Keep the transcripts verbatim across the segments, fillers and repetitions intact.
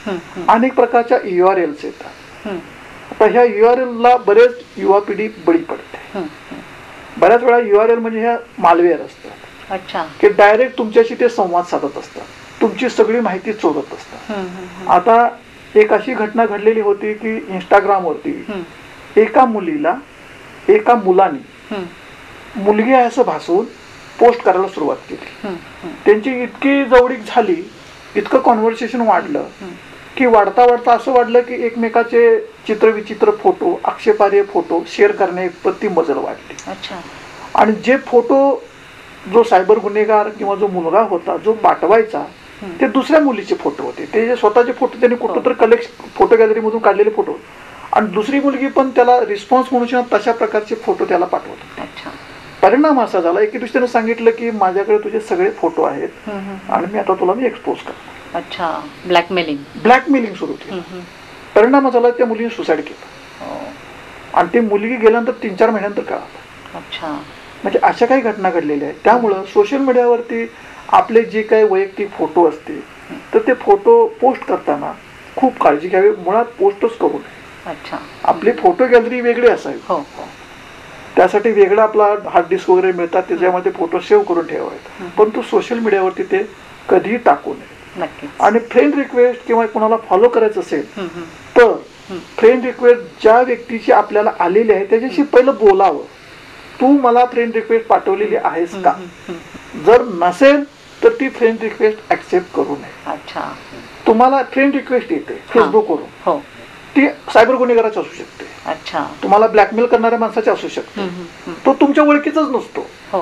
अनेक प्रकारच्या you R else येतात. आता ह्या यू आर एल ला बरेच युवा पिढी बळी पडते. बऱ्याच वेळा यू आर एल म्हणजे ह्या मालवेअर असतात. अच्छा. की डायरेक्ट तुमच्याशी ते संवाद साधत असतात, तुमची सगळी माहिती चोरत असतात. आता एक अशी घटना घडलेली होती की इंस्टाग्रामवरती एका मुलीला एका मुलाने मुलगी आहे असं भासवून पोस्ट करायला सुरुवात केली. त्यांची इतकी जवळीक झाली, इतकं कॉन्व्हर्सेशन वाढलं की वाढता वाढता असं वाढलं की एकमेकाचे चित्रविचित्र फोटो, आक्षेपार्ह फोटो शेअर करण्याइतपत ती मजल वाढली. आणि जे फोटो जो सायबर गुन्हेगार किंवा जो मुलगा होता जो पाठवायचा ते दुसऱ्या मुलीचे फोटो होते. ते जे स्वतःचे फोटो त्यांनी कुठं तर कलेक्ट फोटो गॅलरी मधून काढलेले फोटो, आणि दुसरी मुलगी पण त्याला रिस्पॉन्स म्हणून तशा प्रकारचे फोटो त्याला पाठवत होते. परिणाम असा झाला, एके दिवशी त्यानं सांगितलं की माझ्याकडे तुझे सगळे फोटो आहेत आणि मी आता तुला मी एक्सपोज करतो. अच्छा. ब्लॅकमेलिंग ब्लॅकमेलिंग सुरू केलं. परिणाम झाला त्या मुलीने सुसाईड केलं आणि ती मुलगी गेल्यानंतर तीन चार महिन्यानंतर कळालं. अच्छा. म्हणजे अशा काही घटना घडलेल्या आहेत. त्यामुळं सोशल मीडियावरती आपले जे काही वैयक्तिक फोटो असतील तर ते फोटो पोस्ट करताना खूप काळजी घ्यावी. मुळात पोस्टच करू नये. अच्छा. आपली फोटो गॅलरी वेगळी असावी. हो. त्यासाठी वेगळा आपला हार्ड डिस्क वगैरे मिळतात, त्याच्यामध्ये फोटो सेव्ह करून ठेवायचे. पण तो सोशल मीडियावरती ते कधीही टाकू नये. आणि फ्रेंड रिक्वेस्ट किंवा कोणाला फॉलो करायचं असेल तर फ्रेंड रिक्वेस्ट ज्या व्यक्तीची आपल्याला आलेली आहे त्याच्याशी पहिलं बोलावं. तू मला फ्रेंड रिक्वेस्ट पाठवलेली आहेस का? जर नसेल तर ती फ्रेंड रिक्वेस्ट ऍक्सेप्ट करू नये. अच्छा. तुम्हाला फ्रेंड रिक्वेस्ट येते फेसबुकवरून, ती सायबर गुन्हेगाराची असू शकते. अच्छा. तुम्हाला ब्लॅकमेल करणाऱ्या माणसाची असू शकते. तो तुमच्या ओळखीचाच नसतो,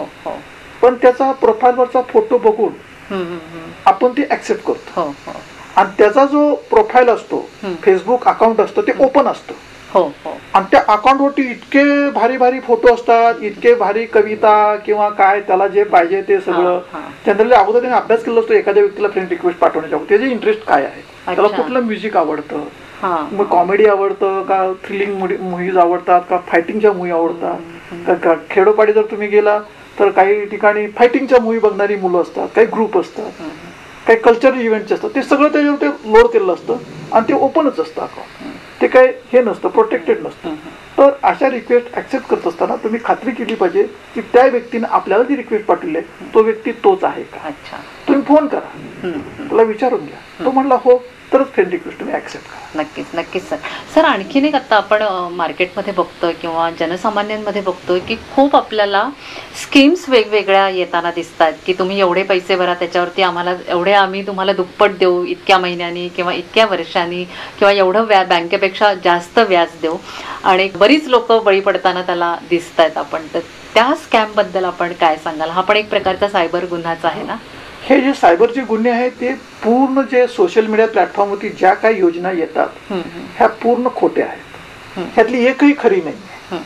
पण त्याचा प्रोफाईलवरचा फोटो बघून आपण ती ऍक्सेप्ट करतो. आणि त्याचा जो प्रोफाईल असतो, फेसबुक अकाउंट असतो, ते ओपन असतं. आणि त्या अकाउंटवरती इतके भारी भारी फोटो असतात, इतके भारी कविता किंवा काय त्याला जे पाहिजे ते सगळं. जनरली अगोदर त्याने अभ्यास केला असतो एखाद्या व्यक्तीला फ्रेंड रिक्वेस्ट पाठवण्याच्या अगोदर त्याचे इंटरेस्ट काय आहे, त्याला कुठलं म्युझिक आवडतं, मग कॉमेडी आवडतं का, थ्रिलिंग मूव्हीज आवडतात का, फायटिंगच्या मूवी आवडतात का. खेडोपाडी जर तुम्ही गेला तर काही ठिकाणी फायटिंगच्या मूवी बघणारी मुलं असतात, काही ग्रुप असतात, काही कल्चरल इव्हेंटचे असतात. ते सगळं त्याच्यावर ते लोड केलेलं असतं आणि ते ओपनच असतं अकाउंट. ते काय हे नसतं, प्रोटेक्टेड नसतं. तर अशा रिक्वेस्ट ऍक्सेप्ट करत असताना तुम्ही खात्री केली पाहिजे की त्या व्यक्तीने आपल्याला जी रिक्वेस्ट पाठवली आहे तो व्यक्ती तोच आहे का. तुम्ही फोन करा, त्याला विचारून घ्या. तो म्हणला हो तरच फ्रेंड रिक्वेस्ट तुम्ही ऍक्सेप्ट करा. नक्कीच नक्कीच सर. सर आणखीन एक आता आपण मार्केटमध्ये बघतोय किंवा जनसामान्यांमध्ये बघतोय की खूप आपल्याला स्कीम्स वेगवेगळ्या येताना दिसतात की तुम्ही एवढे पैसे भरा त्याच्यावरती आम्हाला एवढे आम्ही तुम्हाला दुप्पट देऊ इतक्या महिन्यांनी किंवा इतक्या वर्षांनी किंवा एवढं व्या बँकेपेक्षा जास्त व्याज देऊ. आणि बरीच लोक बळी पडताना त्याला दिसत आहेत. आपण तर त्या स्कॅमबद्दल आपण काय सांगाल? हा पण एक प्रकारचा सायबर गुन्हाच आहे ना? हे जे सायबरचे गुन्हे आहेत ते पूर्ण जे सोशल मीडिया प्लॅटफॉर्मवरती ज्या काही योजना येतात ह्या पूर्ण खोट्या आहेत. ह्यातली एकही खरी नाही.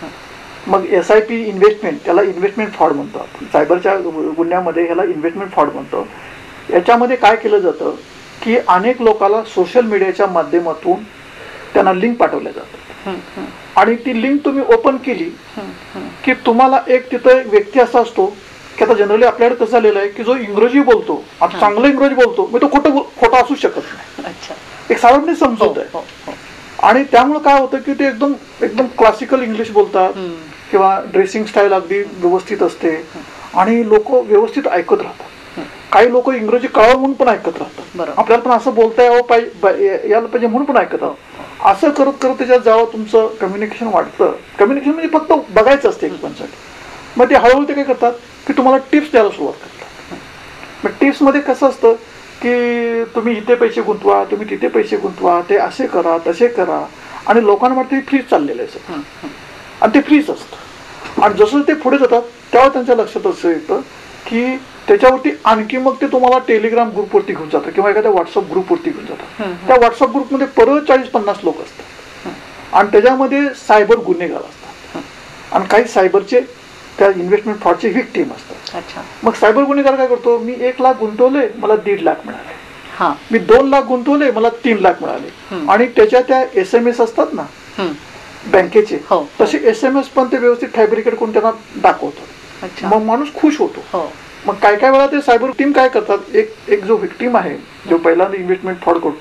मग एस आय पी इन्व्हेस्टमेंट, त्याला इन्व्हेस्टमेंट फ्रॉड म्हणतो आपण. सायबरच्या गुन्ह्यामध्ये ह्याला इन्व्हेस्टमेंट फ्रॉड म्हणतो. याच्यामध्ये काय केलं जातं की अनेक लोकांना सोशल मीडियाच्या माध्यमातून त्यांना लिंक पाठवल्या जातात आणि ती लिंक तुम्ही ओपन केली की तुम्हाला एक तिथं व्यक्ती असा असतो की आता जनरली आपल्याकडे कसं झालेलं आहे की जो इंग्रजी बोलतो, आता चांगलं इंग्रजी बोलतो, मग तो खोटं खोटा असू शकत नाही. एक साधारण समजूत आहे. आणि त्यामुळे काय होतं की ते एकदम एकदम क्लासिकल इंग्लिश बोलतात किंवा ड्रेसिंग स्टाईल अगदी व्यवस्थित असते आणि लोक व्यवस्थित ऐकत राहतात. काही लोक इंग्रजी कळावं म्हणून पण ऐकत राहतात, आपल्याला पण असं बोलता यावं पाहिजे यायला पाहिजे म्हणून पण ऐकत राहतात. असं करत करत त्याच्यात जेव्हा तुमचं कम्युनिकेशन वाढतं, कम्युनिकेशन म्हणजे फक्त बघायचं असते एकमेकांसाठी, मग ते हळूहळू ते काय करतात की तुम्हाला टिप्स द्यायला सुरुवात करतात. मग टिप्समध्ये कसं असतं की तुम्ही इथे पैसे गुंतवा, तुम्ही तिथे पैसे गुंतवा, ते असे करा तसे करा. आणि लोकांना वाटतं फ्रीज चाललेलं आहे सगळं आणि ते फ्रीज असतं. आणि जसं ते पुढे जातात तेव्हा त्यांच्या लक्षात असं येतं की त्याच्यावरती आणखी मग ते तुम्हाला टेलिग्राम ग्रुपवरती घेऊन जातं किंवा एखाद्या व्हॉट्सअप ग्रुपवरती घेऊन जातात. त्या व्हॉट्सअप ग्रुपमध्ये परत चाळीस पन्नास लोक असतात आणि त्याच्यामध्ये सायबर गुन्हेगार असतात आणि काही सायबरचे त्या इन्व्हेस्टमेंट फ्रॉडचे व्हिक्टीम असतात. मग सायबर गुन्हेगार काय करतो, मी एक लाख गुंतवले मला दीड लाख मिळाले, मी दोन लाख गुंतवले मला तीन लाख मिळाले. आणि त्याच्या त्या एस एम एस असतात ना बँकेचे, तसे एस एम एस पण ते व्यवस्थित फॅब्रिकेट करून त्यांना दाखवतात. मग माणूस खुश होतो. मग काय काय वेळा ते सायबर टीम काय करतात, एक एक जो व्हिक्टीम आहे जो पहिल्यांदा इन्व्हेस्टमेंट फ्रॉड करतो